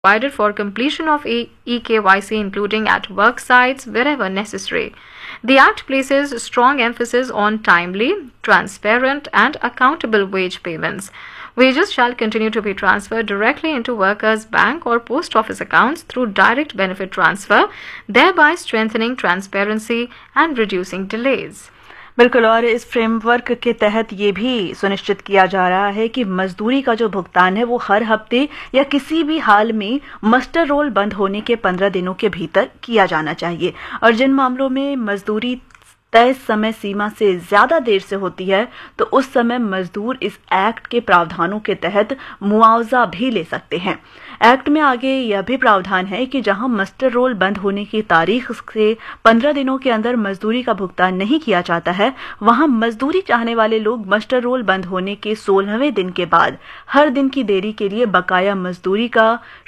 provided for completion of eKYC, including at work sites wherever necessary. The Act places strong emphasis on timely, transparent, and accountable wage payments. Wages shall continue to be transferred directly into workers' bank or post office accounts through direct benefit transfer, thereby strengthening transparency and reducing delays. बिल्कुल, और इस framework के तहत ये भी सुनिश्चित किया जा रहा है कि मजदूरी का जो भुगतान है वो हर हफ्ते या किसी भी हाल में मस्टर रोल बंद होने के 15 दिनों के भीतर किया जाना चाहिए। और जिन मामलों में मजदूरी तय समय सीमा से ज्यादा देर से होती है तो उस समय मजदूर इस एक्ट के प्रावधानों के तहत मुआवजा भी ले सकते हैं। एक्ट में आगे यह भी प्रावधान है कि जहां मस्टर रोल बंद होने की तारीख से 15 दिनों के अंदर मजदूरी का भुगतान नहीं किया जाता है, वहां मजदूरी चाहने वाले लोग मस्टर रोल बंद होने के 16वें दिन के बाद हर दिन की देरी के लिए बकाया मजदूरी का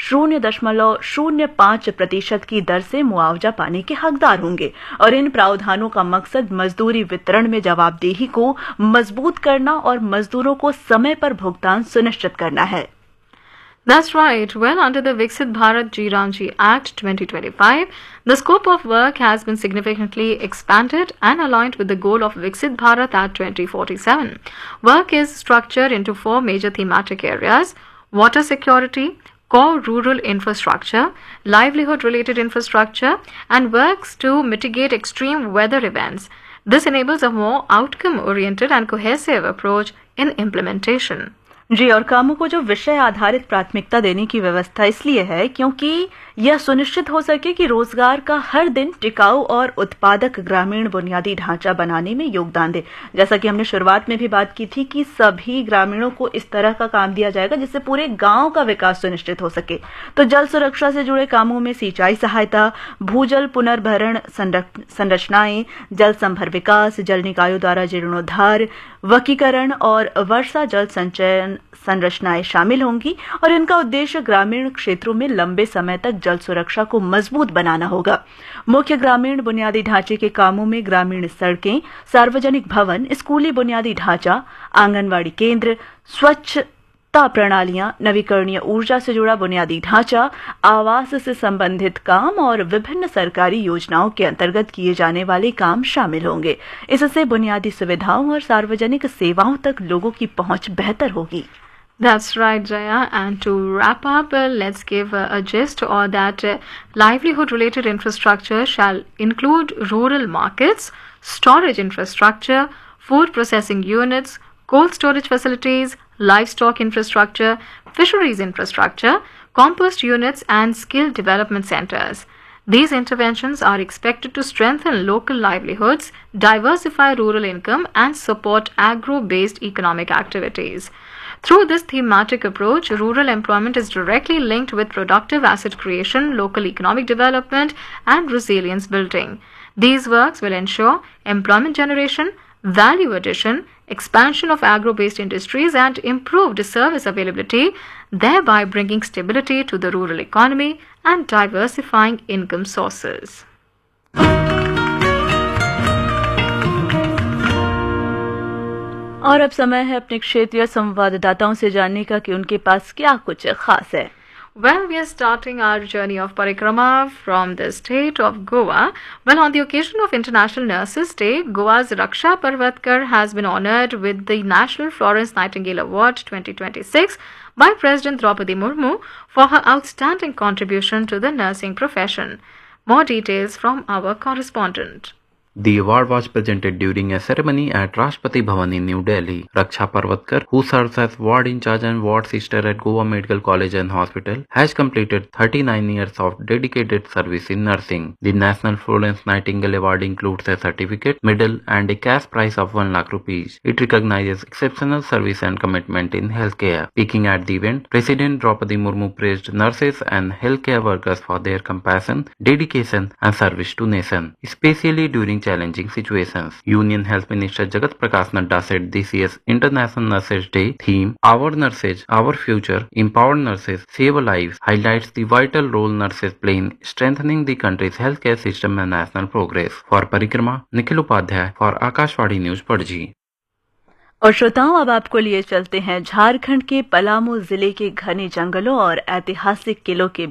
0.05% की दर से मुआवजा पाने के हकदार होंगे। और इन प्रावधानों का मकसद मजदूरी वितरण में जवाबदेही को मजबूत करना और मजदूरों को समय पर भुगतान सुनिश्चित करना है। That's right. Well, under the Viksit Bharat G-Ramji Act 2025, the scope of work has been significantly expanded and aligned with the goal of Viksit Bharat at 2047. Work is structured into 4 major thematic areas: water security, core rural infrastructure, livelihood-related infrastructure, and works to mitigate extreme weather events. This enables a more outcome-oriented and cohesive approach in implementation. जी, और कामों को जो विषय आधारित प्राथमिकता देने की व्यवस्था इसलिए है क्योंकि यह सुनिश्चित हो सके कि रोजगार का हर दिन टिकाऊ और उत्पादक ग्रामीण बुनियादी ढांचा बनाने में योगदान दे। जैसा कि हमने शुरुआत में भी बात की थी कि सभी ग्रामीणों को इस तरह का काम दिया जाएगा जिससे पूरे गांव का विकास सुनिश्चित हो सके। तो जल सुरक्षा से जुड़े कामों में सिंचाई सहायता, भूजल पुनर्भरण संरचनाएं, जल संभर विकास, जल निकायों द्वारा जीर्णोद्धार, वकीकरण और वर्षा जल संचयन संरचनाएं शामिल होंगी। और इनका उद्देश्य ग्रामीण क्षेत्रों में लंबे समय तक जल सुरक्षा को मजबूत बनाना होगा। मुख्य ग्रामीण बुनियादी ढांचे के कामों में ग्रामीण सड़कें, सार्वजनिक भवन, स्कूली बुनियादी ढांचा, आंगनवाड़ी केंद्र, स्वच्छता प्रणालियां, नवीकरणीय ऊर्जा से जुड़ा बुनियादी ढांचा, आवास से संबंधित काम और विभिन्न सरकारी योजनाओं के अंतर्गत किए जाने वाले काम शामिल होंगे। इससे बुनियादी सुविधाओं और सार्वजनिक सेवाओं तक लोगों की पहुंच बेहतर होगी। That's right, Jaya. And to wrap up, let's give a gist or that livelihood-related infrastructure shall include rural markets, storage infrastructure, food processing units, cold storage facilities, livestock infrastructure, fisheries infrastructure, compost units, and skill development centers. These interventions are expected to strengthen local livelihoods, diversify rural income, and support agro-based economic activities. Through this thematic approach, rural employment is directly linked with productive asset creation, local economic development, and resilience building. These works will ensure employment generation, value addition, expansion of agro-based industries, and improved service availability, thereby bringing stability to the rural economy and diversifying income sources. और अब समय है अपने क्षेत्रीय संवाददाताओं से जानने का कि उनके पास क्या कुछ खास है। Well, we are starting our journey of parikrama from the state of Goa. Well, on the occasion of International Nurses Day, Goa's Raksha Parvatkar has been honored with the National Florence Nightingale Award 2026 by President Draupadi Murmu for her outstanding contribution to the nursing profession. More details from our correspondent. The award was presented during a ceremony at Rashtrapati Bhavan in New Delhi. Raksha Parvatkar, who serves as ward in charge and ward sister at Goa Medical College and Hospital, has completed 39 years of dedicated service in nursing. The National Florence Nightingale Award includes a certificate, medal, and a cash prize of 1 lakh rupees. It recognizes exceptional service and commitment in healthcare. Speaking at the event, President Draupadi Murmu praised nurses and healthcare workers for their compassion, dedication, and service to nation, especially during challenging situations. Union Health Minister Jagat Prakash Nadda said this year's International Nurses Day theme, Our Nurses, Our Future, Empowered Nurses, Save Lives, highlights the vital role nurses play in strengthening the country's healthcare system and national progress. For Parikrama, Nikhil Upadhyay for Akashvani News, Padji. और श्रोताओं, अब आपको लिए चलते हैं झारखंड के पलामू जिले के घने जंगलों और ऐतिहासिक किलों के